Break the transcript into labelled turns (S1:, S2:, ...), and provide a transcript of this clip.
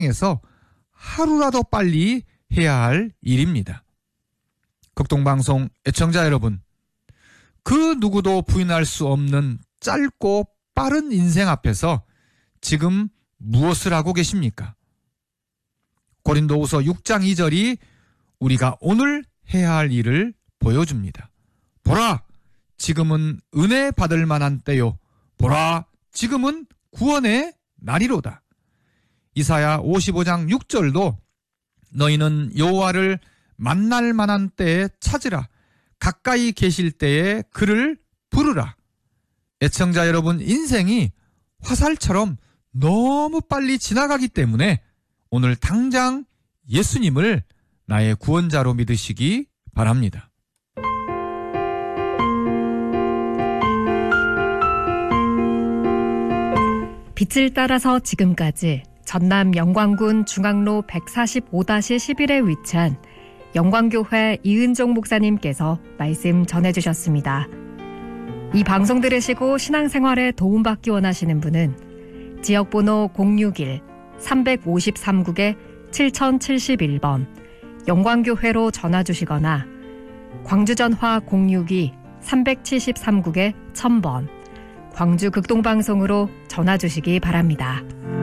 S1: 에서 하루라도 빨리 해야 할 일입니다. 극동방송 애청자 여러분, 그 누구도 부인할 수 없는 짧고 빠른 인생 앞에서 지금 무엇을 하고 계십니까? 고린도후서 6장 2절이 우리가 오늘 해야 할 일을 보여줍니다. 보라, 지금은 은혜 받을 만한 때요. 보라, 지금은 구원의 날이로다. 이사야 55장 6절도 너희는 여호와를 만날 만한 때에 찾으라. 가까이 계실 때에 그를 부르라. 애청자 여러분, 인생이 화살처럼 너무 빨리 지나가기 때문에 오늘 당장 예수님을 나의 구원자로 믿으시기 바랍니다.
S2: 빛을 따라서 지금까지 전남 영광군 중앙로 145-11에 위치한 영광교회 이은종 목사님께서 말씀 전해주셨습니다. 이 방송 들으시고 신앙생활에 도움받기 원하시는 분은 지역번호 061-353국에 7071번 영광교회로 전화주시거나 광주전화 062-373국에 1000번 광주 극동방송으로 전화주시기 바랍니다.